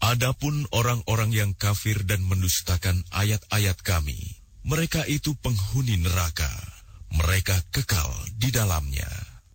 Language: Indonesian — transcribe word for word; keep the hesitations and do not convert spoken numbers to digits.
Adapun orang-orang yang kafir dan mendustakan ayat-ayat kami, mereka itu penghuni neraka. Mereka kekal di dalamnya.